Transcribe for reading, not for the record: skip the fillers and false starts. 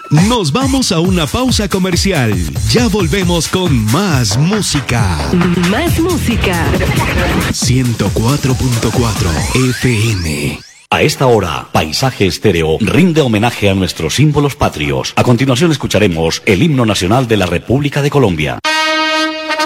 Nos vamos a una pausa comercial. Ya volvemos con más música. Más música. 104.4 FM. A esta hora, Paisaje Estéreo rinde homenaje a nuestros símbolos patrios. A continuación escucharemos el himno nacional de la República de Colombia.